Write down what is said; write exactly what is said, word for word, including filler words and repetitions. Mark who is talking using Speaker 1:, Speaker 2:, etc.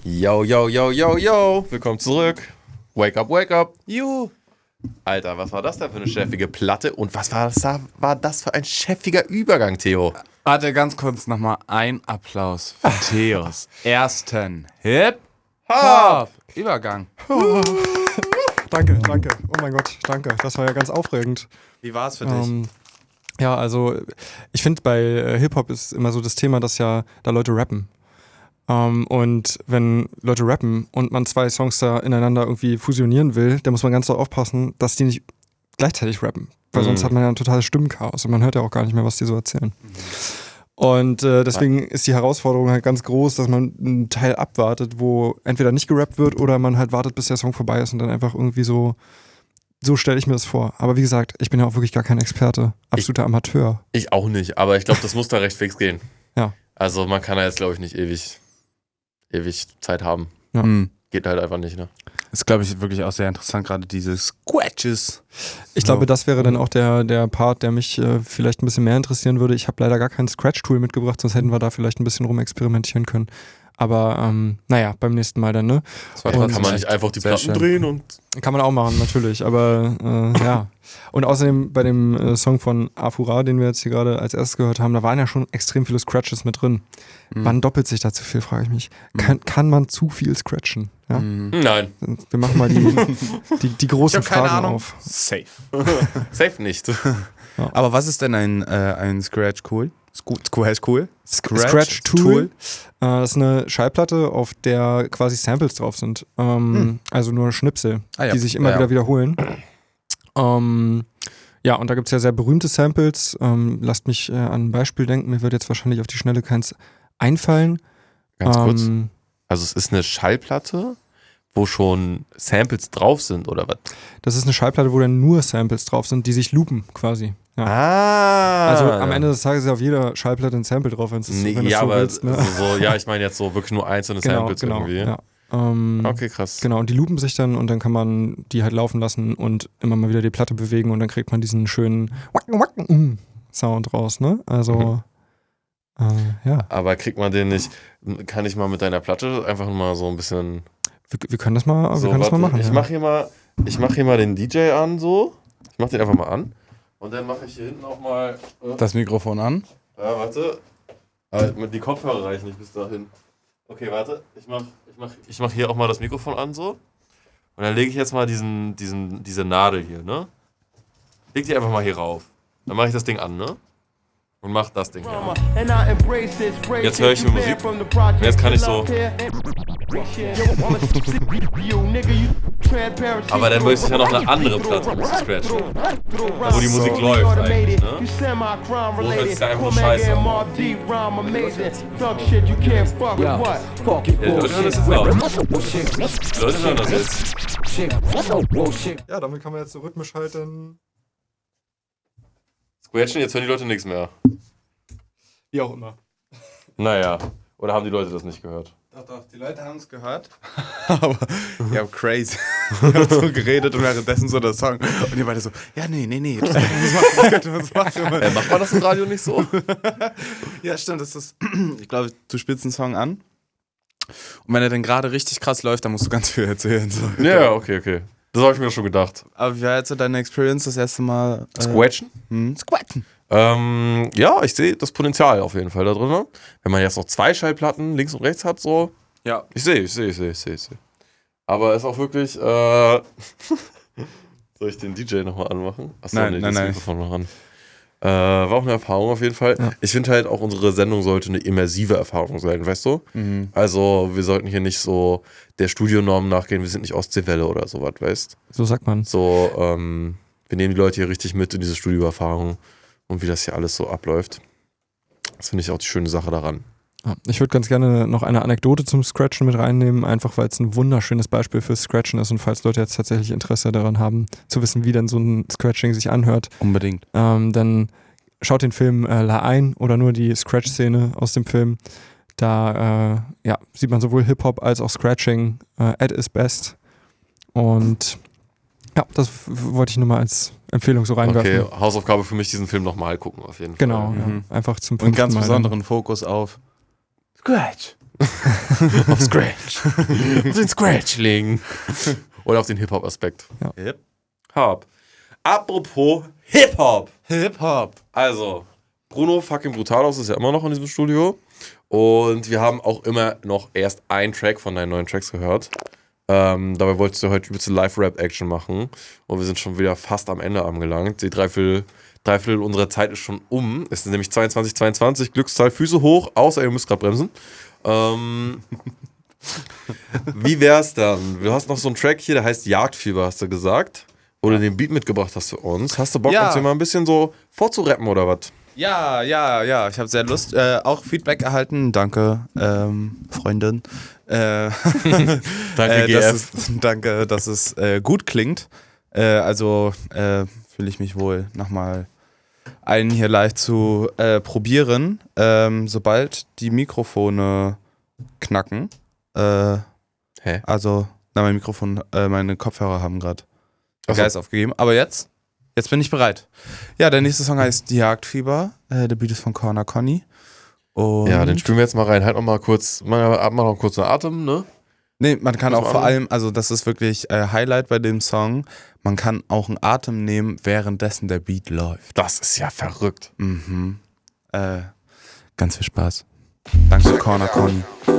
Speaker 1: Yo, yo, yo, yo, yo. Willkommen zurück. Wake up, wake up.
Speaker 2: Juhu.
Speaker 1: Alter, was war das denn für eine chefige Platte? Und was war das, war das für ein chefiger Übergang, Theo?
Speaker 2: Warte, ganz kurz nochmal ein Applaus für Theos ersten
Speaker 1: Hip-Hop.
Speaker 2: Übergang.
Speaker 3: Danke, danke. Oh mein Gott, danke. Das war ja ganz aufregend.
Speaker 2: Wie war es für dich?
Speaker 3: Ähm, ja, also ich finde bei äh, Hip-Hop ist immer so das Thema, dass ja da Leute rappen. Um, und wenn Leute rappen und man zwei Songs da ineinander irgendwie fusionieren will, dann muss man ganz so aufpassen, dass die nicht gleichzeitig rappen. Weil mhm. sonst hat man ja ein totales Stimmenchaos und man hört ja auch gar nicht mehr, was die so erzählen. Mhm. Und äh, deswegen ist die Herausforderung halt ganz groß, dass man einen Teil abwartet, wo entweder nicht gerappt wird oder man halt wartet, bis der Song vorbei ist und dann einfach irgendwie so, so stelle ich mir das vor. Aber wie gesagt, ich bin ja auch wirklich gar kein Experte, absoluter ich, Amateur.
Speaker 1: Ich auch nicht, aber ich glaube, das muss da recht fix gehen.
Speaker 3: Ja.
Speaker 1: Also man kann ja jetzt, glaube ich, nicht ewig... ewig Zeit haben.
Speaker 3: Ja.
Speaker 2: Mhm.
Speaker 1: Geht halt einfach nicht, ne?
Speaker 2: Ist, glaube ich, wirklich auch sehr interessant, gerade diese Scratches.
Speaker 3: Ich glaube, das wäre dann auch der, der Part, der mich äh, vielleicht ein bisschen mehr interessieren würde. Ich habe leider gar kein Scratch-Tool mitgebracht, sonst hätten wir da vielleicht ein bisschen rumexperimentieren können. Aber ähm, naja, beim nächsten Mal dann, ne?
Speaker 1: Das war kann man nicht einfach die Platten
Speaker 2: schön.
Speaker 1: drehen und...
Speaker 3: Kann man auch machen, natürlich, aber äh, ja. Und außerdem bei dem äh, Song von Afura, den wir jetzt hier gerade als erstes gehört haben, da waren ja schon extrem viele Scratches mit drin. Mhm. Wann doppelt sich da zu viel, frage ich mich. Kann, kann man zu viel scratchen? Ja?
Speaker 1: Mhm. Nein.
Speaker 3: Wir machen mal die, die, die großen
Speaker 2: ich hab keine
Speaker 3: Fragen
Speaker 2: Ahnung.
Speaker 3: auf.
Speaker 2: Safe.
Speaker 1: Safe nicht.
Speaker 2: Ja. Aber was ist denn ein, äh, ein Scratch-Cool? Squ- heißt cool?
Speaker 3: Scratch, Scratch Tool. Äh, das ist eine Schallplatte, auf der quasi Samples drauf sind. Ähm, hm. Also nur Schnipsel, ah, ja. die sich immer ja, wieder ja. wiederholen. Ähm, ja, und da gibt es ja sehr berühmte Samples. Ähm, lasst mich äh, an ein Beispiel denken. Mir wird jetzt wahrscheinlich auf die Schnelle keins einfallen.
Speaker 1: Ganz
Speaker 3: ähm,
Speaker 1: kurz. Also es ist eine Schallplatte, wo schon Samples drauf sind, oder was?
Speaker 3: Das ist eine Schallplatte, wo dann nur Samples drauf sind, die sich loopen quasi. Ja.
Speaker 1: Ah.
Speaker 3: Also am Ende des Tages ist ja auf jeder Schallplatte ein Sample drauf, wenn es
Speaker 1: nee,
Speaker 3: wenn
Speaker 1: ja,
Speaker 3: so
Speaker 1: aber
Speaker 3: willst, ne?
Speaker 1: so, ja, ich meine jetzt so wirklich nur einzelne
Speaker 3: genau,
Speaker 1: Samples
Speaker 3: genau,
Speaker 1: irgendwie.
Speaker 3: Ja. Ähm,
Speaker 1: okay, krass.
Speaker 3: Genau, und die loopen sich dann und dann kann man die halt laufen lassen und immer mal wieder die Platte bewegen und dann kriegt man diesen schönen Sound raus, ne? Also, mhm. äh, ja.
Speaker 1: Aber kriegt man den nicht, kann ich mal mit deiner Platte einfach mal so ein bisschen...
Speaker 3: Wir, wir können das mal,
Speaker 1: so,
Speaker 3: wir können das mal machen.
Speaker 1: Ich
Speaker 3: ja.
Speaker 1: mach hier mal, ich mach hier mal den D J an, so. Ich mach den einfach mal an. Und dann mache ich hier hinten auch mal... Äh,
Speaker 2: das Mikrofon an.
Speaker 1: Ja, warte. Aber die Kopfhörer reichen nicht bis dahin. Okay, warte. Ich mach, ich mach, ich mach hier auch mal das Mikrofon an, so. Und dann lege ich jetzt mal diesen, diesen, diese Nadel hier, ne? Leg die einfach mal hier rauf. Dann mache ich das Ding an, ne? Und mach das Ding hier an. Jetzt höre ich mir Musik. Und jetzt kann ich so... Aber dann müsste ich ja noch eine andere Platte scratchen. Wo die Musik läuft eigentlich, ne? Wo hört sich da einfach nur scheiße an. Ja, die Leute hören das jetzt auch. Die Leute hören das jetzt.
Speaker 3: Ja, damit kann man jetzt so rhythmisch halt dann...
Speaker 1: Scratchen, jetzt hören die Leute nichts mehr.
Speaker 3: Wie auch immer.
Speaker 1: Naja, oder haben die Leute das nicht gehört?
Speaker 2: Doch, doch, die Leute haben es gehört. Aber ja, crazy. Wir haben so geredet und währenddessen so der Song. Und ihr beide so, ja, nee, nee, nee. Das könnte man so machen.
Speaker 1: Äh, macht man das im Radio nicht so?
Speaker 2: Ja, stimmt. Das ist, ich glaube, du spielst einen Song an. Und wenn er dann gerade richtig krass läuft, dann musst du ganz viel erzählen. So.
Speaker 1: Ja, okay, okay. Das habe ich mir schon gedacht.
Speaker 2: Aber wie war jetzt so deine Experience das erste Mal? Äh,
Speaker 1: Scratchen?
Speaker 2: Hm? Scratchen.
Speaker 1: Ähm, ja, ich sehe das Potenzial auf jeden Fall da drin. Wenn man jetzt noch zwei Schallplatten links und rechts hat, so.
Speaker 2: Ja.
Speaker 1: Ich sehe, ich sehe, ich sehe, ich sehe, ich sehe. Aber ist auch wirklich, äh. Soll ich den D J nochmal anmachen? Achso,
Speaker 2: nein,
Speaker 1: nee,
Speaker 2: nein,
Speaker 1: das
Speaker 2: nein.
Speaker 1: Mikrofon noch an. Äh, war auch eine Erfahrung auf jeden Fall. Ja. Ich finde halt auch, unsere Sendung sollte eine immersive Erfahrung sein, weißt du? Mhm. Also, wir sollten hier nicht so der Studionorm nachgehen, wir sind nicht Ostseewelle oder sowas, weißt du?
Speaker 3: So sagt man.
Speaker 1: So, ähm, wir nehmen die Leute hier richtig mit in diese Studioerfahrung und wie das hier alles so abläuft. Das finde ich auch die schöne Sache daran.
Speaker 3: Ja, ich würde ganz gerne noch eine Anekdote zum Scratchen mit reinnehmen, einfach weil es ein wunderschönes Beispiel für Scratchen ist und falls Leute jetzt tatsächlich Interesse daran haben, zu wissen, wie denn so ein Scratching sich anhört.
Speaker 2: Unbedingt.
Speaker 3: Ähm, dann schaut den Film äh, La ein oder nur die Scratch-Szene aus dem Film. Da äh, ja, sieht man sowohl Hip-Hop als auch Scratching äh, at its best. Und ja, das w- wollte ich nur mal als Empfehlung so reinwerfen.
Speaker 1: Okay, Hausaufgabe für mich, diesen Film nochmal gucken auf jeden Fall.
Speaker 3: Genau,
Speaker 2: Mhm.
Speaker 3: ja, einfach zum
Speaker 2: Und ganz
Speaker 3: Mal
Speaker 2: besonderen dann. Fokus auf Scratch.
Speaker 1: auf Scratch. auf den Scratch legen. Oder auf den Hip-Hop-Aspekt.
Speaker 3: Ja.
Speaker 2: Hip.
Speaker 1: Hop. Apropos Hip-Hop.
Speaker 2: Hip-Hop.
Speaker 1: Also, Bruno fucking Brutalos ist ja immer noch in diesem Studio. Und wir haben auch immer noch erst einen Track von deinen neuen Tracks gehört. Ähm, dabei wolltest du heute übelste Live-Rap-Action machen. Und wir sind schon wieder fast am Ende angelangt. Die Dreiviertel, Dreiviertel unserer Zeit ist schon um. Es ist nämlich zweiundzwanzig zweiundzwanzig. Glückszahl, Füße hoch, außer ihr müsst gerade bremsen. Ähm, wie wär's dann? Du hast noch so einen Track hier, der heißt Jagdfieber, hast du gesagt. Wo du den Beat mitgebracht hast für uns. Hast du Bock,
Speaker 2: Ja.
Speaker 1: uns hier mal ein bisschen so vorzurappen oder was?
Speaker 2: Ja, ja, ja, ich habe sehr Lust. Äh, auch Feedback erhalten. Danke, ähm, Freundin. Äh,
Speaker 1: Danke,
Speaker 2: äh,
Speaker 1: G
Speaker 2: dass
Speaker 1: F.
Speaker 2: es, danke, dass es äh, gut klingt. Äh, also äh, fühle ich mich wohl, nochmal einen hier live zu äh, probieren. Ähm, sobald die Mikrofone knacken. Äh,
Speaker 1: Hä?
Speaker 2: Also, na, mein Mikrofon, äh, meine Kopfhörer haben gerade
Speaker 1: Ach so.
Speaker 2: Geist aufgegeben. Aber jetzt, jetzt bin ich bereit. Ja, der nächste Song heißt Jagdfieber. Äh, der Beat ist von Corner Conny. Und
Speaker 1: Ja, den spielen wir jetzt mal rein. Halt noch mal kurz, mach mal noch kurz einen Atem, ne?
Speaker 2: Nee, man kann
Speaker 1: Muss
Speaker 2: auch
Speaker 1: man
Speaker 2: vor
Speaker 1: an-
Speaker 2: allem, also das ist wirklich äh, Highlight bei dem Song, man kann auch einen Atem nehmen, währenddessen der Beat läuft.
Speaker 1: Das ist ja verrückt.
Speaker 2: Mhm. Äh, ganz viel Spaß. Danke, Corner Conny.